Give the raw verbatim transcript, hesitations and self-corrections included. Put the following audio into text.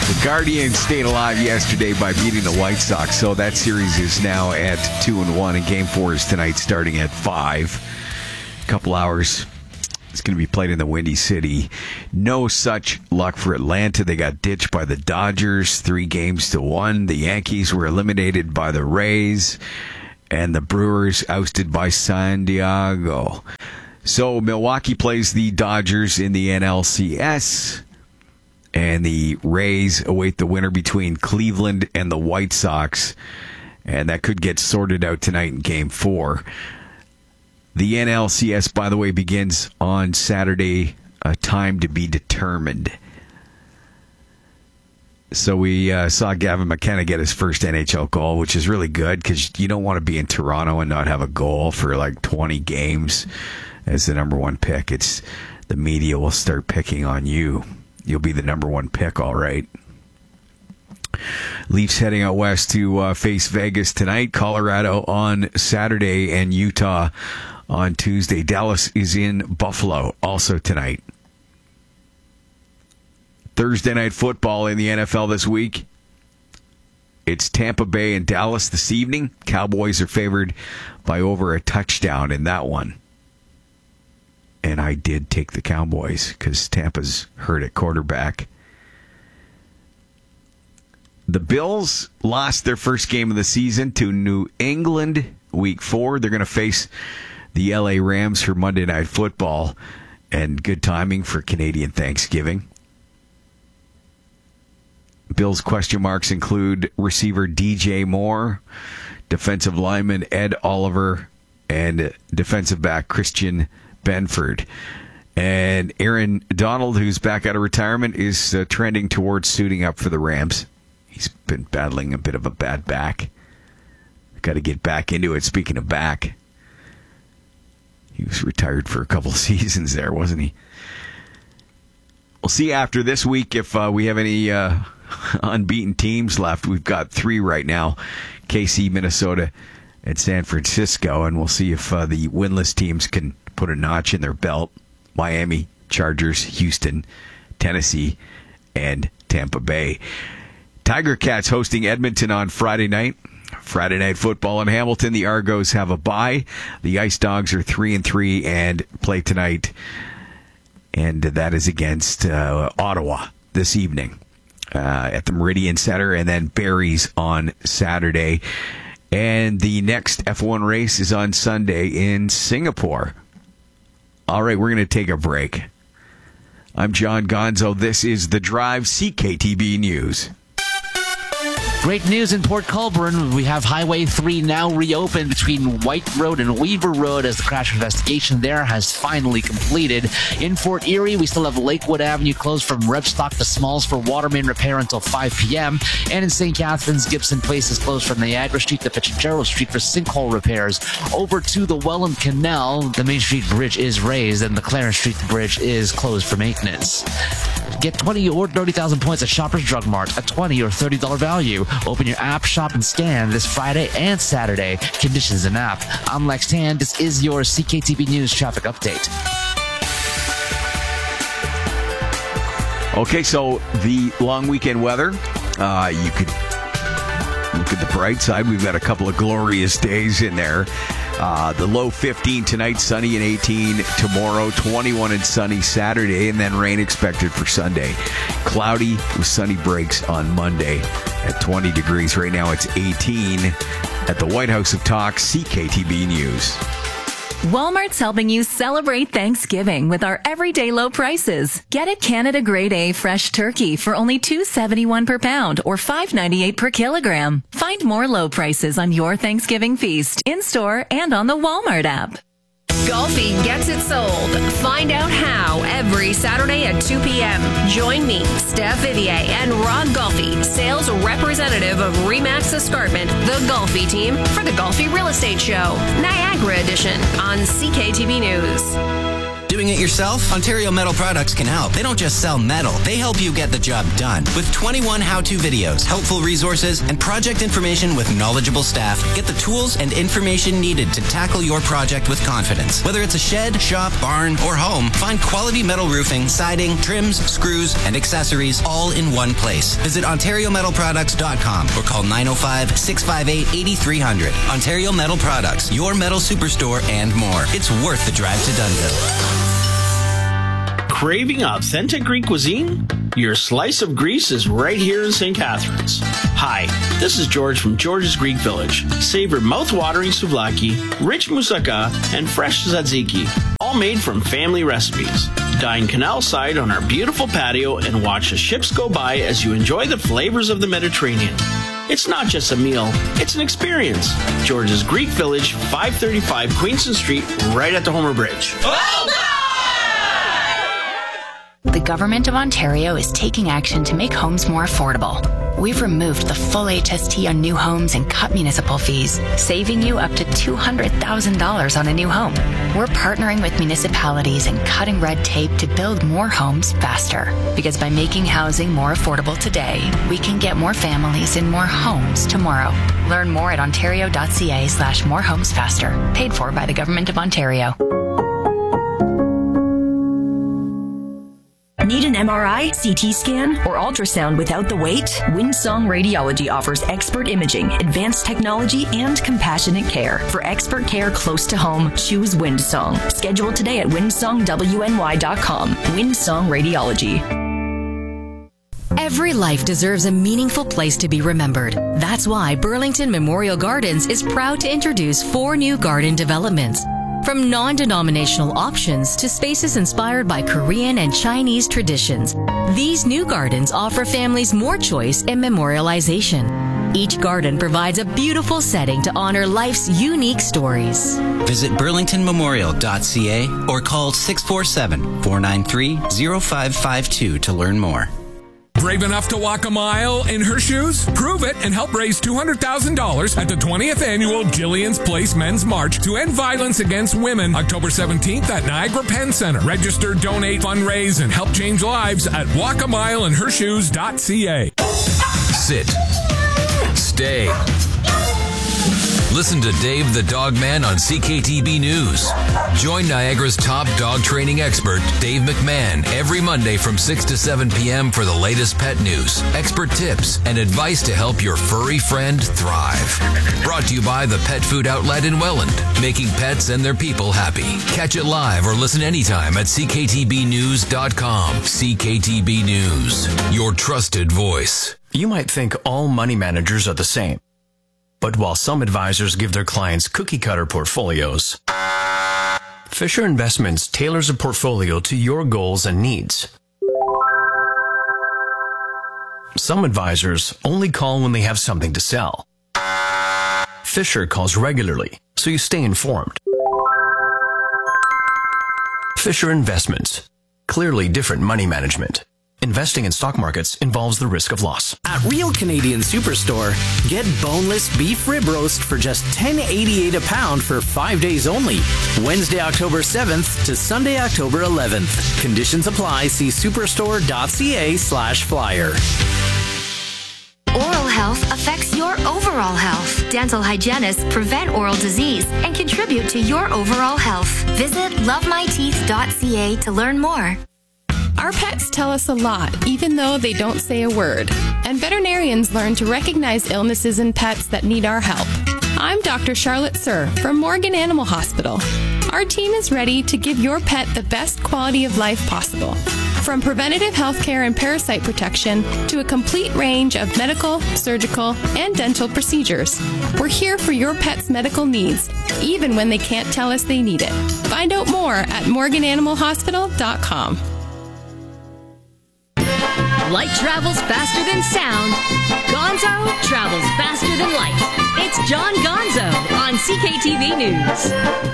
The Guardians stayed alive yesterday by beating the White Sox, so that series is now at two and one, and Game Four is tonight, starting at five. A couple hours. It's going to be played in the Windy City. No such luck for Atlanta. They got ditched by the Dodgers, three games to one. The Yankees were eliminated by the Rays, and the Brewers ousted by San Diego. So Milwaukee plays the Dodgers in the N L C S. And the Rays await the winner between Cleveland and the White Sox. And that could get sorted out tonight in Game four. The N L C S, by the way, begins on Saturday, a time to be determined. So we uh, saw Gavin McKenna get his first N H L goal, which is really good because you don't want to be in Toronto and not have a goal for like twenty games as the number one pick. It's the media will start picking on you. You'll be the number one pick, all right. Leafs heading out west to uh, face Vegas tonight, Colorado on Saturday, and Utah on Tuesday. Dallas is in Buffalo also tonight. Thursday night football in the N F L this week. It's Tampa Bay and Dallas this evening. Cowboys are favored by over a touchdown in that one. And I did take the Cowboys because Tampa's hurt at quarterback. The Bills lost their first game of the season to New England week four. They're going to face the L A Rams for Monday Night Football. And good timing for Canadian Thanksgiving. Bills question marks include receiver D J Moore, defensive lineman Ed Oliver, and defensive back Christian Benford. And Aaron Donald, who's back out of retirement, is uh, trending towards suiting up for the Rams. He's been battling a bit of a bad back. Got to get back into it. Speaking of back, he was retired for a couple of seasons there, wasn't he? We'll see after this week if uh, we have any uh, unbeaten teams left. We've got three right now. K C, Minnesota, and San Francisco. And we'll see if uh, the winless teams can put a notch in their belt. Miami, Chargers, Houston, Tennessee, and Tampa Bay. Tiger Cats hosting Edmonton on Friday night. Friday night football in Hamilton. The Argos have a bye. The Ice Dogs are three and three and play tonight. And that is against uh, Ottawa this evening uh, at the Meridian Center. And then Barrie's on Saturday. And the next F one race is on Sunday in Singapore. All right, we're going to take a break. I'm John Gonzo. This is The Drive, C K T B News. Great news in Port Colborne. We have Highway three now reopened between White Road and Weaver Road as the crash investigation there has finally completed. In Fort Erie, we still have Lakewood Avenue closed from Rebstock to Smalls for water main repair until five p.m. And in Saint Catharines, Gibson Place is closed from Niagara Street to Fitzgerald Street for sinkhole repairs. Over to the Welland Canal, the Main Street Bridge is raised and the Clarence Street Bridge is closed for maintenance. Get twenty or thirty thousand points at Shoppers Drug Mart, a twenty or thirty dollars value. Open your app, shop, and scan this Friday and Saturday. Conditions in app. I'm Lex Tan. This is your C K T B News traffic update. Okay, so the long weekend weather, uh, you could look at the bright side. We've got a couple of glorious days in there. Uh, the low fifteen tonight, sunny and eighteen tomorrow, twenty-one and sunny Saturday, and then rain expected for Sunday. Cloudy with sunny breaks on Monday at twenty degrees. Right now it's eighteen at the White House of Talk, C K T B News. Walmart's helping you celebrate Thanksgiving with our everyday low prices. Get it Canada Grade A fresh turkey for only two dollars and seventy-one cents per pound or five dollars and ninety-eight cents per kilogram. Find more low prices on your Thanksgiving feast in-store and on the Walmart app. Golfi gets it sold. Find out how every Saturday at two p.m. Join me, Steph Vivier, and Rod Golfi, sales representative of Remax Escarpment, the Golfi team, for the Golfi Real Estate Show, Niagara Edition on C K T B News. Doing it yourself? Ontario Metal Products can help. They don't just sell metal. They help you get the job done. With twenty-one how-to videos, helpful resources, and project information with knowledgeable staff, get the tools and information needed to tackle your project with confidence. Whether it's a shed, shop, barn, or home, find quality metal roofing, siding, trims, screws, and accessories all in one place. Visit ontario metal products dot com or call nine oh five, six five eight, eight three hundred. Ontario Metal Products, your metal superstore and more. It's worth the drive to Dunnville. Craving authentic Greek cuisine? Your slice of Greece is right here in Saint Catharines. Hi, this is George from George's Greek Village. Savor mouth-watering souvlaki, rich moussaka, and fresh tzatziki, all made from family recipes. Dine canal side on our beautiful patio and watch the ships go by as you enjoy the flavors of the Mediterranean. It's not just a meal, it's an experience. George's Greek Village, five thirty-five Queenston Street, right at the Homer Bridge. The Government of Ontario is taking action to make homes more affordable. We've removed the full H S T on new homes and cut municipal fees, saving you up to two hundred thousand dollars on a new home. We're partnering with municipalities and cutting red tape to build more homes faster. Because by making housing more affordable today, we can get more families in more homes tomorrow. Learn more at ontario.ca slash more homes faster. Paid for by the Government of Ontario. Need an M R I, C T scan, or ultrasound without the wait? Windsong Radiology offers expert imaging, advanced technology, and compassionate care. For expert care close to home, choose Windsong. Schedule today at windsong w n y dot com. Windsong Radiology. Every life deserves a meaningful place to be remembered. That's why Burlington Memorial Gardens is proud to introduce four new garden developments. From non-denominational options to spaces inspired by Korean and Chinese traditions, these new gardens offer families more choice and memorialization. Each garden provides a beautiful setting to honor life's unique stories. Visit burlington memorial dot c a or call six four seven, four nine three, zero five five two to learn more. Brave enough to walk a mile in her shoes? Prove it and help raise two hundred thousand dollars at the twentieth Annual Jillian's Place Men's March to End Violence Against Women, October seventeenth at Niagara Penn Center. Register, donate, fundraise, and help change lives at walk a mile in her shoes dot c a. Sit. Stay. Listen to Dave the Dog Man on C K T B News. Join Niagara's top dog training expert, Dave McMahon, every Monday from six to seven p.m. for the latest pet news, expert tips, and advice to help your furry friend thrive. Brought to you by the Pet Food Outlet in Welland, making pets and their people happy. Catch it live or listen anytime at c k t b news dot com. C K T B News, your trusted voice. You might think all money managers are the same. But while some advisors give their clients cookie-cutter portfolios, Fisher Investments tailors a portfolio to your goals and needs. Some advisors only call when they have something to sell. Fisher calls regularly, so you stay informed. Fisher Investments. Clearly different money management. Investing in stock markets involves the risk of loss. At Real Canadian Superstore, get boneless beef rib roast for just ten eighty-eight a pound for five days only. Wednesday, October seventh to Sunday, October eleventh. Conditions apply. See superstore.ca slash flyer. Oral health affects your overall health. Dental hygienists prevent oral disease and contribute to your overall health. Visit love my teeth dot c a to learn more. Our pets tell us a lot, even though they don't say a word. And veterinarians learn to recognize illnesses in pets that need our help. I'm Doctor Charlotte Sir from Morgan Animal Hospital. Our team is ready to give your pet the best quality of life possible. From preventative health care and parasite protection to a complete range of medical, surgical, and dental procedures. We're here for your pet's medical needs, even when they can't tell us they need it. Find out more at morgan animal hospital dot com. Light travels faster than sound. Gonzo travels faster than light. It's John Gonzo on C K T V News.